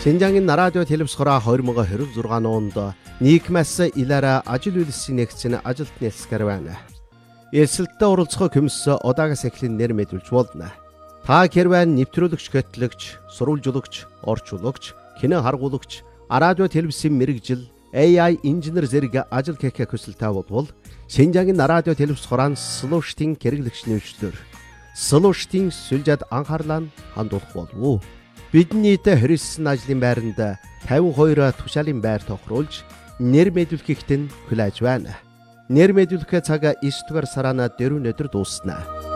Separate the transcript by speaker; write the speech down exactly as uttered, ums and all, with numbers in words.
Speaker 1: Шинжаагийн радио телевизхороо хоёр мың двадцать шесть онд нийгмээс илаараа ажил үйлсийн нэгцэн ажилт нийлсгэр байна. Эрсэлттэй оролцох комисс удаагаас эхлэн нэр мэдүүлж болно. Та хэрвээ нэвтрүүлэгч, хөтлөгч, сурвалжуулагч, орчуулагч, кино харгуулагч, радио телевизийн мэрэгжил, эй ай инженер зэрэг ажил хийх хүсэлтэй бол Шинжаагийн радио телевизхороо слуштын хэрэглэгч нэвшлэр слуштын сүлжээд анхаарлаа хандуулах болов. Бидний Христийн ажлын байранд пятьдесят two тушаалын байр тохируулж нэр мэдүүлэхэд хүлээж байна. Нэр мэдүүлэх цаг девять дугаар сараа дөрөв өдөр дуусна.